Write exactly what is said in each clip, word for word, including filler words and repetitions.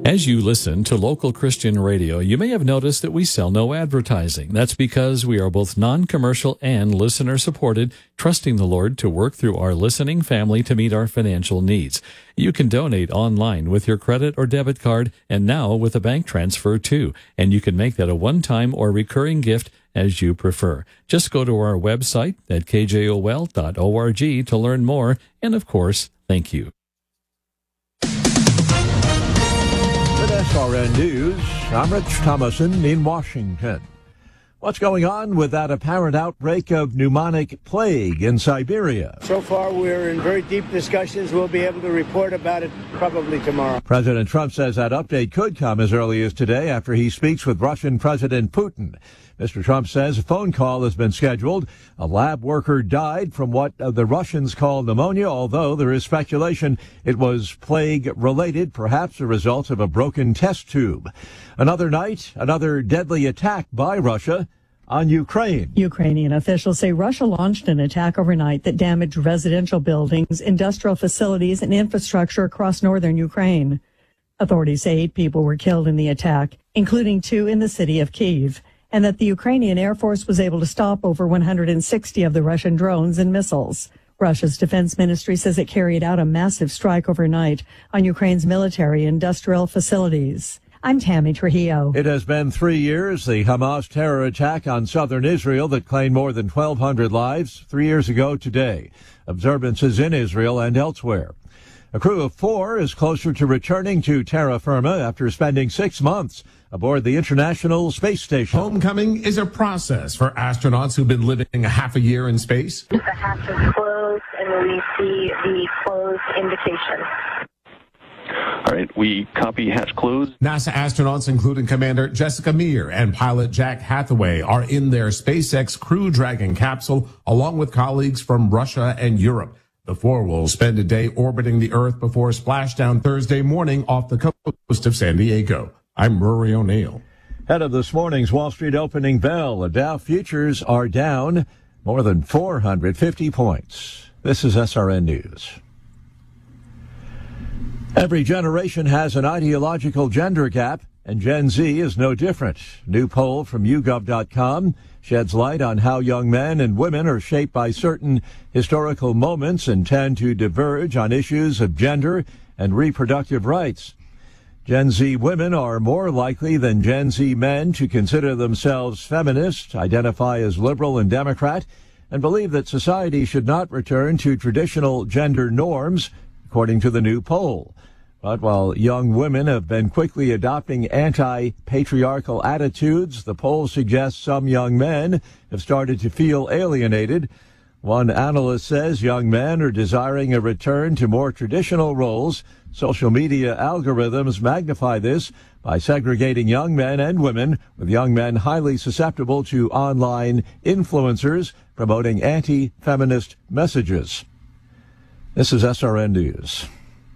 As you listen to local Christian radio, you may have noticed that we sell no advertising. That's because we are both non-commercial and listener-supported, trusting the Lord to work through our listening family to meet our financial needs. You can donate online with your credit or debit card, and now with a bank transfer too. And you can make that a one-time or recurring gift as you prefer. Just go to our website at k j o l dot org to learn more. And of course, thank you. S R N News, I'm Rich Thomason in Washington. What's going on with that apparent outbreak of pneumonic plague in Siberia? So far, we're in very deep discussions. We'll be able to report about it probably tomorrow. President Trump says that update could come as early as today after he speaks with Russian President Putin. Mister Trump says a phone call has been scheduled. A lab worker died from what uh, the Russians call pneumonia, although there is speculation it was plague-related, perhaps a result of a broken test tube. Another night, another deadly attack by Russia on Ukraine. Ukrainian officials say Russia launched an attack overnight that damaged residential buildings, industrial facilities, and infrastructure across northern Ukraine. Authorities say eight people were killed in the attack, including two in the city of Kyiv, and that the Ukrainian Air Force was able to stop over one hundred sixty of the Russian drones and missiles. Russia's defense ministry says it carried out a massive strike overnight on Ukraine's military industrial facilities. I'm Tammy Trujillo. It has been three years, the Hamas terror attack on southern Israel that claimed more than twelve hundred lives, three years ago today. Observances in Israel and elsewhere. A crew of four is closer to returning to terra firma after spending six months aboard the International Space Station. Homecoming is a process for astronauts who've been living a half a year in space. The hatch is closed, and we see the closed indication. All right, we copy hatch closed. NASA astronauts, including Commander Jessica Meir and pilot Jack Hathaway, are in their SpaceX Crew Dragon capsule, along with colleagues from Russia and Europe. The four will spend a day orbiting the Earth before splashdown Thursday morning off the coast of San Diego. I'm Rory O'Neill. Head of this morning's Wall Street opening bell, the Dow futures are down more than four hundred fifty points. This is S R N News. Every generation has an ideological gender gap, and Gen Z is no different. New poll from you gov dot com sheds light on how young men and women are shaped by certain historical moments and tend to diverge on issues of gender and reproductive rights. Gen Z women are more likely than Gen Z men to consider themselves feminist, identify as liberal and Democrat, and believe that society should not return to traditional gender norms, according to the new poll. But while young women have been quickly adopting anti-patriarchal attitudes, the poll suggests some young men have started to feel alienated. One analyst says young men are desiring a return to more traditional roles. Social media algorithms magnify this by segregating young men and women, with young men highly susceptible to online influencers promoting anti-feminist messages. This is S R N News.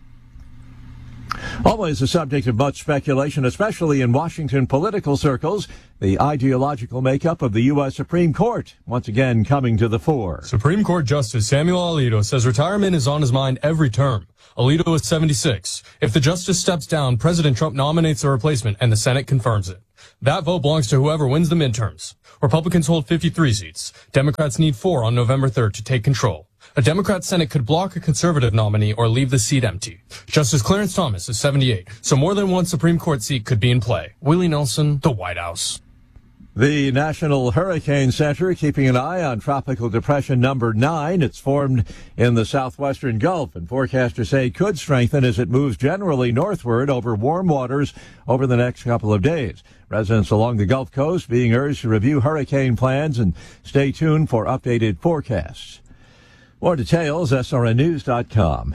Always the subject of much speculation, especially in Washington political circles, the ideological makeup of the U S Supreme Court, once again coming to the fore. Supreme Court Justice Samuel Alito says retirement is on his mind every term. Alito is seventy-six. If the justice steps down, President Trump nominates a replacement and the Senate confirms it. That vote belongs to whoever wins the midterms. Republicans hold fifty-three seats. Democrats need four on November third to take control. A Democrat Senate could block a conservative nominee or leave the seat empty. Justice Clarence Thomas is seventy-eight, so more than one Supreme Court seat could be in play. Willie Nelson, the White House. The National Hurricane Center keeping an eye on tropical depression number nine. It's formed in the southwestern Gulf, and forecasters say it could strengthen as it moves generally northward over warm waters over the next couple of days. Residents along the Gulf Coast being urged to review hurricane plans and stay tuned for updated forecasts. More details, S R N news dot com.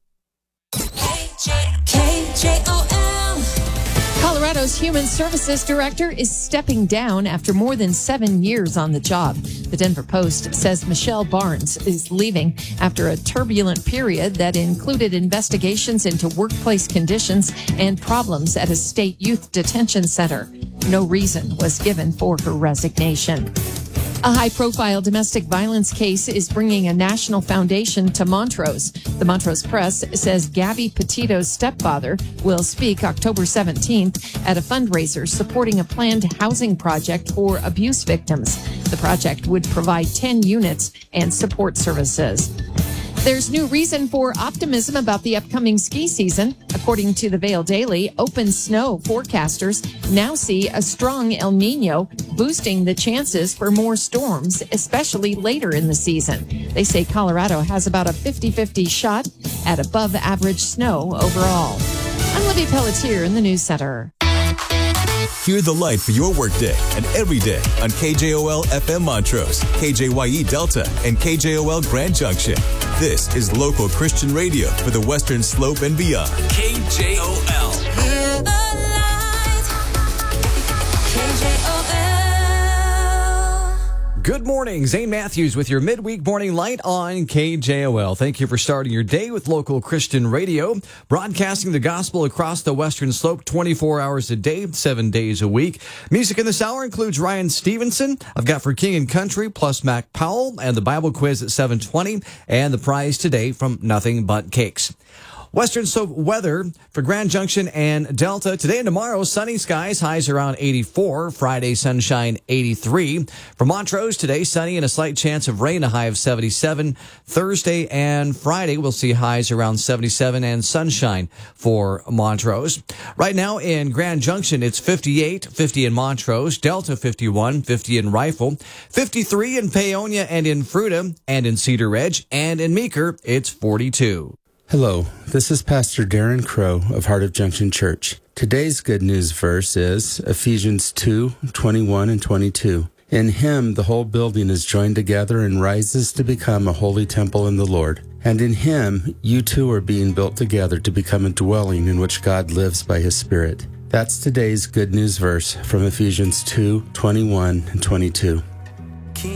K J O L. Colorado's Human Services Director is stepping down after more than seven years on the job. The Denver Post says Michelle Barnes is leaving after a turbulent period that included investigations into workplace conditions and problems at a state youth detention center. No reason was given for her resignation. A high-profile domestic violence case is bringing a national foundation to Montrose. The Montrose Press says Gabby Petito's stepfather will speak October seventeenth at a fundraiser supporting a planned housing project for abuse victims. The project would provide ten units and support services. There's new reason for optimism about the upcoming ski season. According to the Vail Daily, Open Snow forecasters now see a strong El Nino boosting the chances for more storms, especially later in the season. They say Colorado has about a fifty-fifty shot at above average snow overall. I'm Libby Pelletier in the News Center. Hear the light for your workday and every day on K J O L F M Montrose, K J Y E Delta, and K J O L Grand Junction. This is local Christian radio for the Western Slope and beyond. K J O L. Hear the light. K J O L. Good morning. Zane Matthews with your midweek morning light on K J O L. Thank you for starting your day with local Christian radio, broadcasting the gospel across the Western Slope twenty-four hours a day, seven days a week. Music in this hour includes Ryan Stevenson. I've got For King and Country plus Mac Powell and the Bible quiz at seven twenty and the prize today from Nothing But Cakes. Western Slope weather for Grand Junction and Delta. Today and tomorrow, sunny skies, highs around eighty-four. Friday, sunshine, eighty-three. For Montrose, today, sunny and a slight chance of rain, a high of seventy-seven. Thursday and Friday, we'll see highs around seventy-seven and sunshine for Montrose. Right now in Grand Junction, it's fifty-eight, fifty in Montrose, Delta fifty-one, fifty in Rifle, fifty-three in Paonia and in Fruita, and in Cedar Ridge, and in Meeker, it's forty-two. Hello, this is Pastor Darren Crow of Heart of Junction Church. Today's good news verse is Ephesians two, twenty-one and twenty-two. In him, the whole building is joined together and rises to become a holy temple in the Lord. And in him, you too are being built together to become a dwelling in which God lives by his Spirit. That's today's good news verse from Ephesians two, twenty-one and twenty-two.